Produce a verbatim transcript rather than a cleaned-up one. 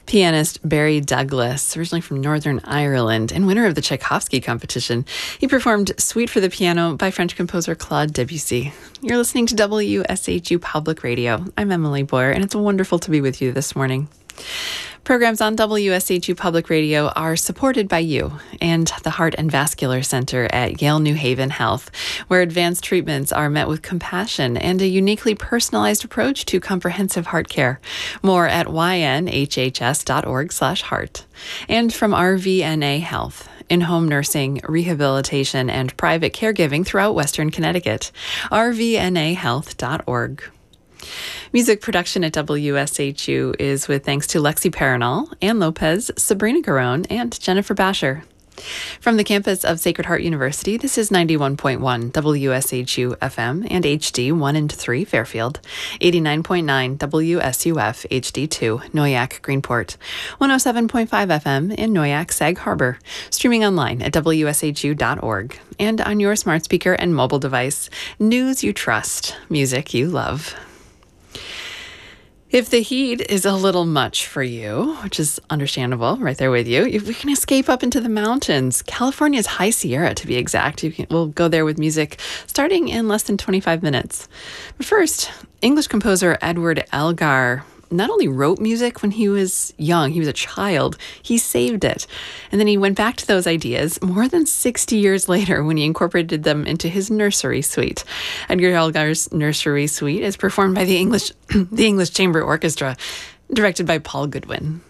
Pianist Barry Douglas, originally from Northern Ireland and winner of the Tchaikovsky competition, he performed Suite for the Piano by French composer Claude Debussy. You're listening to W S H U Public Radio. I'm Emily Boyer, and it's wonderful to be with you this morning. Programs on W S H U Public Radio are supported by you and the Heart and Vascular Center at Yale New Haven Health, where advanced treatments are met with compassion and a uniquely personalized approach to comprehensive heart care. More at y n h h s dot org slash heart. And from R V N A Health, in-home nursing, rehabilitation, and private caregiving throughout Western Connecticut. r v n a health dot org. Music production at W S H U is with thanks to Lexi Paranol, Ann Lopez, Sabrina Garone, and Jennifer Basher. From the campus of Sacred Heart University, this is ninety-one point one W S H U F M and H D one and three Fairfield, eighty-nine point nine W S U F H D two Noyak Greenport, one oh seven point five F M in Noyak Sag Harbor, streaming online at w s h u dot org, and on your smart speaker and mobile device. News you trust, music you love. If the heat is a little much for you, which is understandable, right there with you, if we can escape up into the mountains, California's High Sierra to be exact. You can, we'll go there with music starting in less than twenty-five minutes. But first, English composer Edward Elgar not only wrote music when he was young, he was a child, he saved it. And then he went back to those ideas more than sixty years later when he incorporated them into his nursery suite. Edgar Elgar's nursery suite is performed by the English, the English Chamber Orchestra, directed by Paul Goodwin.